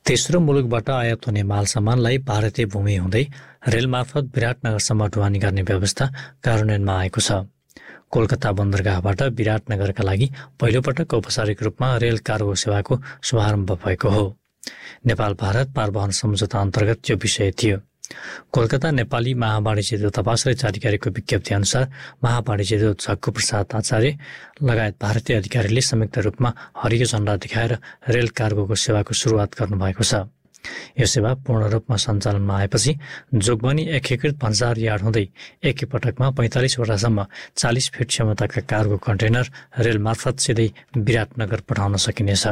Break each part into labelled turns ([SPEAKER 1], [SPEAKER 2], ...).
[SPEAKER 1] तेस्रो मुलुकबाट आयात हुने माल सामानलाई भारतीय भूमि हुँदै रेल मार्फत विराटनगरसम्म ढुवानी गर्ने व्यवस्था कार्यान्वयनमा आएको छ। कोलकाता बन्दरगाहबाट विराटनगरका लागि पहिलोपटक औपचारिक रूपमा रेल कार्गो सेवाको शुभारम्भ भएको हो। नेपाल भारत पारवहन सम्झौता अन्तर्गत यो विषय थियो। कोलकाता नेपाली महावाणिज्य दूतावासले जारी गरेको विज्ञप्ति अनुसार महावाणिज्य दूत झक्कु प्रसाद आचार्य लगायत भारतीय अधिकारीले संयुक्त रूपमा हरियो झण्डा देखाएर रेल कार्गोको सेवाको सुरुवात गर्नुभएको छ। यो सेवा पूर्ण रूपमा सञ्चालनमा आएपछि जोगबनी एकीकृत भन्सार यार्ड हुँदै एकैपटकमा 45 वटासम्म 40 फिट क्षमताका कार्गो कन्टेनर रेल मार्फत सिधै विराटनगर पठाउन सकिनेछ।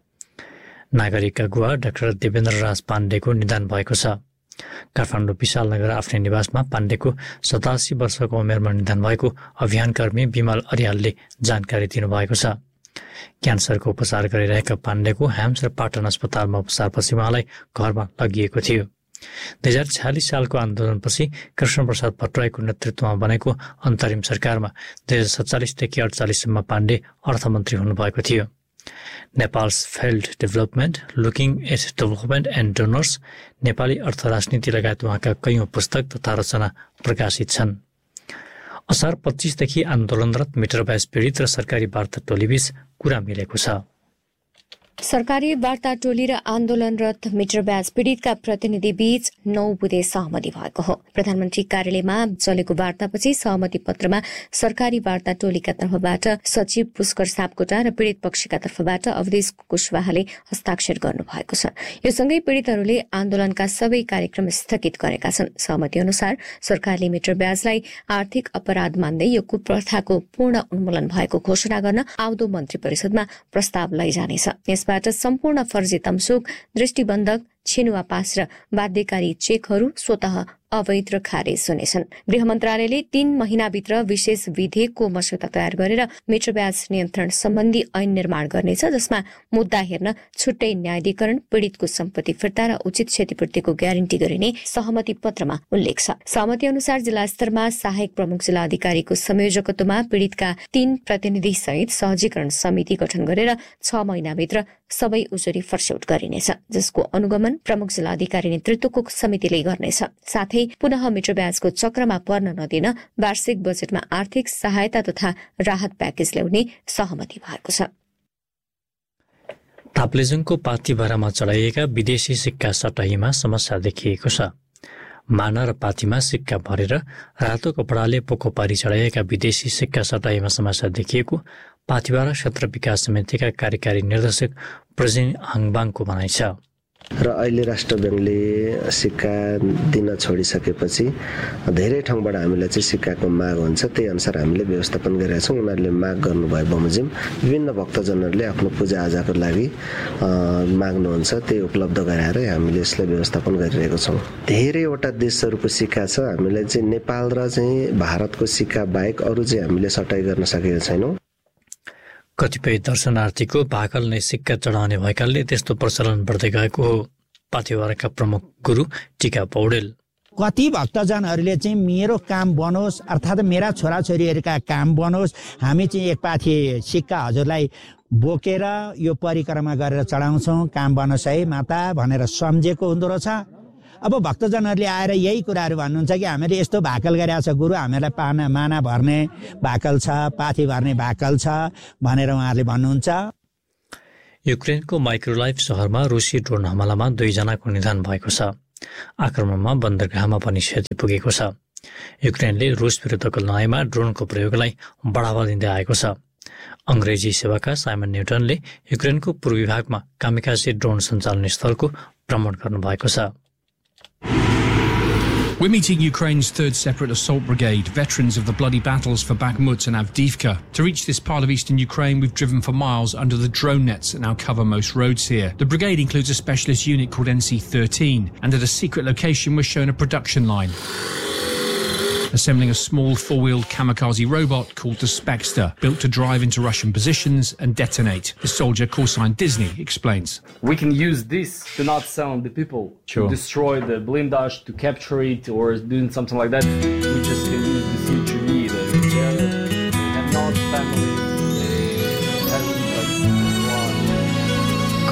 [SPEAKER 1] नागरिक अगुवा डाक्टर देवेन्द्र राज पाण्डेको निधन भएको छ। काठमाडौँ विशालनगर आफ्नै निवासमा पाण्डेको 87 वर्षको उमेरमा निधन भएको अभियानकर्मी विमल अर्यालले जानकारी दिनुभएको छ। क्यान्सरको उपचार गरिरहेका पाण्डेको ह्याम्स र पाटन अस्पतालमा उपचारपछि उहाँलाई घरमा लगिएको थियो। 2046 सालको आन्दोलनपछि कृष्णप्रसाद भट्टराईको नेतृत्वमा बनेको अन्तरिम सरकारमा 2047 देखि 48सम्म पाण्डे अर्थमन्त्री हुनुभएको थियो। Nepals failed development, looking at development and donors, Nepali अर्थ राजनीति लगायत उहाँका कैयौं पुस्तक तथा रचना प्रकाशित छन्। असार 25 देखि आन्दोलनरत मिटरब्याज पीडित र सरकारी वार्ता टोलीबीच कुरा मिलेको छ।
[SPEAKER 2] सरकारी वार्ता टोली र आन्दोलनरत मिटरब्याज पीडितका प्रतिनिधि बीच 9 बुँदे सहमति भएको हो। प्रधानमन्त्री कार्यालयमा चलेको वार्तापछि सहमति पत्रमा सरकारी वार्ता टोलीका तर्फबाट सचिव पुष्कर सापकोटा र पीडित पक्षका तर्फबाट अवधेश कुशवाहाले हस्ताक्षर गर्नुभएको छ। यो सँगै पीडितहरूले आन्दोलनका सबै कार्यक्रम स्थगित गरेका छन्। सहमति अनुसार सरकारले मिटरब्याजलाई आर्थिक अपराध मान्दै यो कुप्रथाको पूर्ण उन्मूलन भएको घोषणा गर्न आउँदो मन्त्री परिषदमा प्रस्ताव लैजानेछ। यसबाट सम्पूर्ण फर्जी तमसुक, दृष्टिबन्धक, छेनुवा पास र बाध्यकारी चेकहरू स्वतः अवैध र खारेज हुनेछन्। गृह मन्त्रालयले 3 महिनाभित्र विशेष विधेयकको मस्यौदा तयार गरेर मिटरब्याज नियन्त्रण सम्बन्धी ऐन निर्माण गर्नेछ, जसमा मुद्दा हेर्न छुट्टै न्यायाधिकरण, पीडितको सम्पत्ति फिर्ता र उचित क्षतिपूर्तिको ग्यारेन्टी गरिने सहमति पत्रमा उल्लेख छ। सहमति अनुसार जिल्ला स्तरमा सहायक प्रमुख जिल्ला अधिकारीको संयोजकत्वमा पीडितका 3 प्रतिनिधि सहित सहजीकरण समिति गठन गरेर 6 महिनाभित्र सबै उजुरी फर्स्याउट गरिनेछ, जसको अनुगमन प्रमुख जिल्ला अधिकारी नेतृत्वको समितिले गर्नेछ। साथै पुनः मिटरब्याजको चक्रमा पर्न नदिन वार्षिक बजेटमा आर्थिक सहायता तथा राहत प्याकेज ल्याउने सहमति भएको छ।
[SPEAKER 1] ताप्लेजुङको पाथिभरामा चढाइएका विदेशी सिक्का सटहीमा समस्या देखिएको छ। माना र पाथीमा सिक्का भरेर रातो कपडाले पोको पारी चढाइएका विदेशी सिक्का सटहीमा समस्या देखिएको पाथिभरा क्षेत्र विकास समितिका कार्यकारी निर्देशक प्रजिन हाङबाङको भनाइ छ।
[SPEAKER 3] र अहिले राष्ट्र ब्याङ्कले सिक्का दिन छोडिसकेपछि धेरै ठाउँबाट हामीलाई चाहिँ सिक्काको माग हुन्छ। त्यही अनुसार हामीले व्यवस्थापन गरेका छौँ। उनीहरूले माग गर्नुभयो बमोजिम विभिन्न भक्तजनहरूले आफ्नो पूजाआजाको लागि माग्नुहुन्छ, त्यही उपलब्ध गराएर हामीले यसलाई व्यवस्थापन गरिरहेको छौँ। धेरैवटा देशहरूको सिक्का छ। हामीलाई चाहिँ नेपाल र चाहिँ भारतको सिक्का बाहेक अरू चाहिँ हामीले सटाइ गर्न सकेका छैनौँ।
[SPEAKER 1] कतिपय दर्शनार्थीको भाकल नै सिक्का चढाउने भएकाले त्यस्तो प्रचलन बढ्दै गएको हो। पाथिभराका प्रमुख गुरु टिका पौडेल,
[SPEAKER 4] कति भक्तजनहरूले चाहिँ मेरो काम बनोस्, अर्थात् मेरा छोराछोरीहरूका काम बनोस्, हामी चाहिँ एक पाथी सिक्का हजुरलाई बोकेर यो परिक्रमा गरेर चढाउँछौँ, काम बनोस् है माता भनेर सम्झेको हुँदो रहेछ। अब भक्तजनहरूले आएर यही कुराहरू भन्नुहुन्छ कि हामीले यस्तो भाकल गरेका छ गुरु, हामीलाई माना भर्ने भाकल छ, पाथी भर्ने भाकल छ भनेर उहाँहरूले भन्नुहुन्छ।
[SPEAKER 1] युक्रेनको माइक्रोलाइफ सहरमा रुसी ड्रोन हमलामा 2 जनाको निधन भएको छ। आक्रमणमा बन्दरगाहमा पनि क्षति पुगेको छ। युक्रेनले रुस विरुद्धको लडाइँमा ड्रोनको प्रयोगलाई बढावा दिँदै आएको छ। अंग्रेजी सेवाका साइमन न्युटनले युक्रेनको पूर्वी भागमा कामिकाजे ड्रोन सञ्चालन स्थलको भ्रमण गर्नुभएको छ।
[SPEAKER 5] We're meeting Ukraine's 3rd Separate Assault Brigade, veterans of the bloody battles for Bakhmut and Avdiivka. To reach this part of eastern Ukraine, we've driven for miles under the drone nets that now cover most roads here. The brigade includes a specialist unit called NC-13, and at a secret location we're shown a production line, assembling a small 4-wheeled kamikaze robot called the Spexter, built to drive into Russian positions and detonate. The soldier, callsign Disney, explains.
[SPEAKER 6] We can use this to not sound the people, to destroy the blindage, to capture it, or doing something like that. We just can use this